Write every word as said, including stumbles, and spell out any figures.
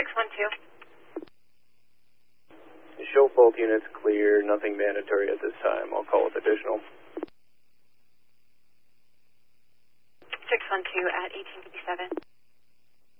one two. Show both units clear, nothing mandatory at this time. I'll call with additional. six one two at eighteen fifty-seven.